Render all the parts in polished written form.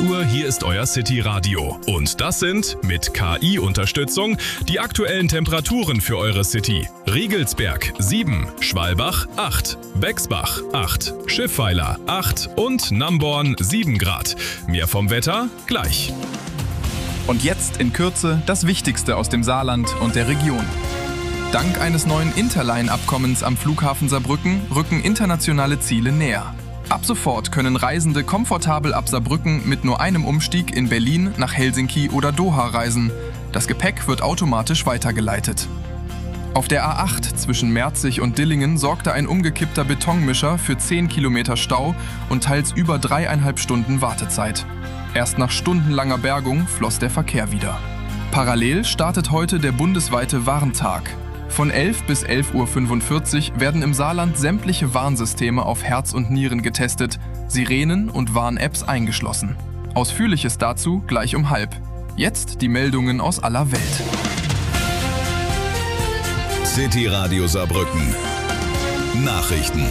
Uhr, hier ist euer City Radio. Und das sind, mit KI-Unterstützung, die aktuellen Temperaturen für eure City. Riegelsberg 7, Schwalbach 8, Bexbach 8, Schiffweiler 8 und Namborn 7 Grad. Mehr vom Wetter gleich. Und jetzt in Kürze das Wichtigste aus dem Saarland und der Region. Dank eines neuen Interline-Abkommens am Flughafen Saarbrücken rücken internationale Ziele näher. Ab sofort können Reisende komfortabel ab Saarbrücken mit nur einem Umstieg in Berlin nach Helsinki oder Doha reisen. Das Gepäck wird automatisch weitergeleitet. Auf der A8 zwischen Merzig und Dillingen sorgte ein umgekippter Betonmischer für 10 Kilometer Stau und teils über 3,5 Stunden Wartezeit. Erst nach stundenlanger Bergung floss der Verkehr wieder. Parallel startet heute der bundesweite Warntag. Von 11 bis 11:45 Uhr werden im Saarland sämtliche Warnsysteme auf Herz und Nieren getestet, Sirenen und Warn-Apps eingeschlossen. Ausführliches dazu gleich um 12:30. Jetzt die Meldungen aus aller Welt. City Radio Saarbrücken. Nachrichten.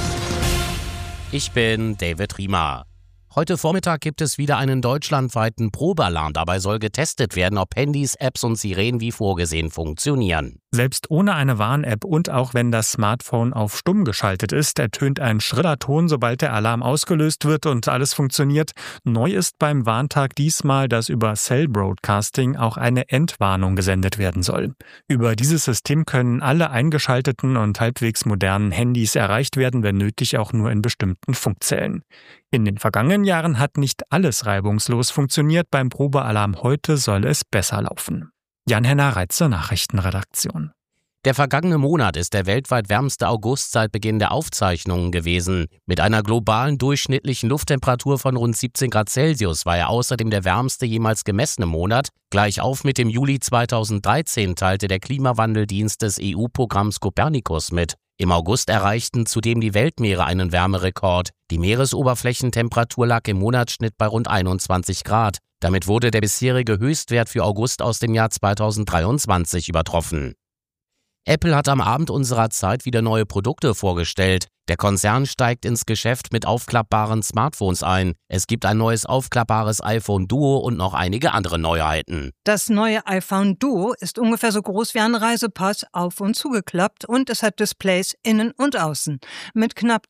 Ich bin David Riemer. Heute Vormittag gibt es wieder einen deutschlandweiten Probealarm. Dabei soll getestet werden, ob Handys, Apps und Sirenen wie vorgesehen funktionieren. Selbst ohne eine Warn-App und auch wenn das Smartphone auf stumm geschaltet ist, ertönt ein schriller Ton, sobald der Alarm ausgelöst wird und alles funktioniert. Neu ist beim Warntag diesmal, dass über Cell Broadcasting auch eine Entwarnung gesendet werden soll. Über dieses System können alle eingeschalteten und halbwegs modernen Handys erreicht werden, wenn nötig auch nur in bestimmten Funkzellen. In den vergangenen Jahren hat nicht alles reibungslos funktioniert. Beim Probealarm heute soll es besser laufen. Jan-Henner Reitz zur Nachrichtenredaktion. Der vergangene Monat ist der weltweit wärmste August seit Beginn der Aufzeichnungen gewesen. Mit einer globalen durchschnittlichen Lufttemperatur von rund 17 Grad Celsius war er außerdem der wärmste jemals gemessene Monat. Gleich auf mit dem Juli 2013 teilte der Klimawandeldienst des EU-Programms Copernicus mit. Im August erreichten zudem die Weltmeere einen Wärmerekord. Die Meeresoberflächentemperatur lag im Monatsschnitt bei rund 21 Grad. Damit wurde der bisherige Höchstwert für August aus dem Jahr 2023 übertroffen. Apple hat am Abend unserer Zeit wieder neue Produkte vorgestellt. Der Konzern steigt ins Geschäft mit aufklappbaren Smartphones ein. Es gibt ein neues aufklappbares iPhone Duo und noch einige andere Neuheiten. Das neue iPhone Duo ist ungefähr so groß wie ein Reisepass, auf- und zugeklappt, und es hat Displays innen und außen. Mit knapp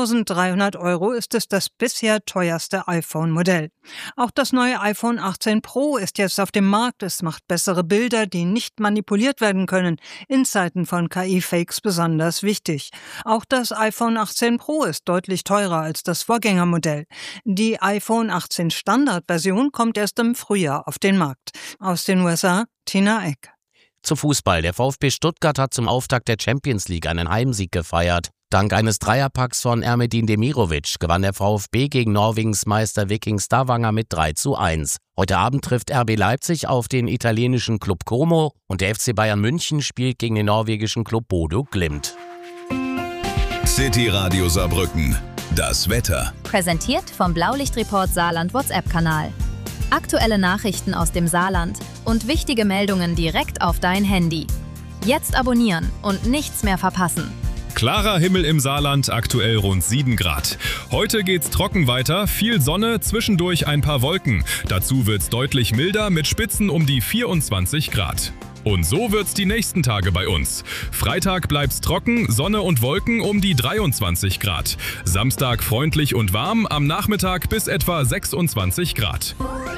2.300 € ist es das bisher teuerste iPhone-Modell. Auch das neue iPhone 18 Pro ist jetzt auf dem Markt. Es macht bessere Bilder, die nicht manipuliert werden können. In Zeiten von KI-Fakes besonders wichtig. Auch das iPhone 18 Pro ist deutlich teurer als das Vorgängermodell. Die iPhone 18 Standardversion kommt erst im Frühjahr auf den Markt. Aus den USA, Tina Eck. Zum Fußball. Der VfB Stuttgart hat zum Auftakt der Champions League einen Heimsieg gefeiert. Dank eines Dreierpacks von Ermedin Demirovic gewann der VfB gegen Norwegens Meister Viking Stavanger mit 3:1. Heute Abend trifft RB Leipzig auf den italienischen Club Como und der FC Bayern München spielt gegen den norwegischen Club Bodø Glimt. City Radio Saarbrücken. Das Wetter. Präsentiert vom Blaulichtreport Saarland WhatsApp-Kanal. Aktuelle Nachrichten aus dem Saarland und wichtige Meldungen direkt auf dein Handy. Jetzt abonnieren und nichts mehr verpassen. Klarer Himmel im Saarland, aktuell rund 7 Grad. Heute geht's trocken weiter, viel Sonne, zwischendurch ein paar Wolken. Dazu wird's deutlich milder mit Spitzen um die 24 Grad. Und so wird's die nächsten Tage bei uns. Freitag bleibt's trocken, Sonne und Wolken um die 23 Grad. Samstag freundlich und warm, am Nachmittag bis etwa 26 Grad.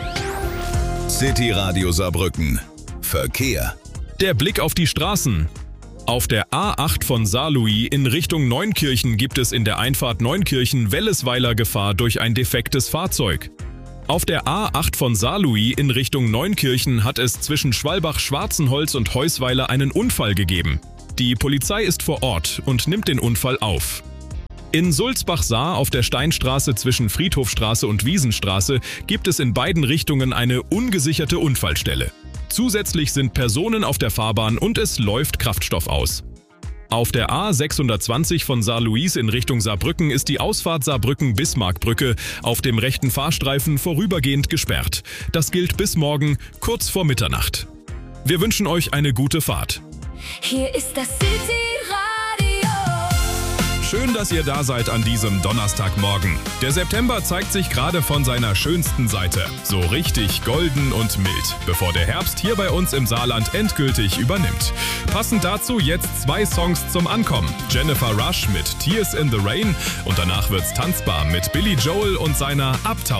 City Radio Saarbrücken. Verkehr. Der Blick auf die Straßen. Auf der A8 von Saarlouis in Richtung Neunkirchen gibt es in der Einfahrt Neunkirchen-Wellesweiler Gefahr durch ein defektes Fahrzeug. Auf der A8 von Saarlouis in Richtung Neunkirchen hat es zwischen Schwalbach-Schwarzenholz und Heusweiler einen Unfall gegeben. Die Polizei ist vor Ort und nimmt den Unfall auf. In Sulzbach-Saar auf der Steinstraße zwischen Friedhofstraße und Wiesenstraße gibt es in beiden Richtungen eine ungesicherte Unfallstelle. Zusätzlich sind Personen auf der Fahrbahn und es läuft Kraftstoff aus. Auf der A620 von Saarlouis in Richtung Saarbrücken ist die Ausfahrt Saarbrücken-Bismarckbrücke auf dem rechten Fahrstreifen vorübergehend gesperrt. Das gilt bis morgen, kurz vor Mitternacht. Wir wünschen euch eine gute Fahrt. Hier ist das City Radio. Schön, dass ihr da seid an diesem Donnerstagmorgen. Der September zeigt sich gerade von seiner schönsten Seite. So richtig golden und mild, bevor der Herbst hier bei uns im Saarland endgültig übernimmt. Passend dazu jetzt 2 Songs zum Ankommen. Jennifer Rush mit Tears in the Rain und danach wird's tanzbar mit Billy Joel und seiner Uptown.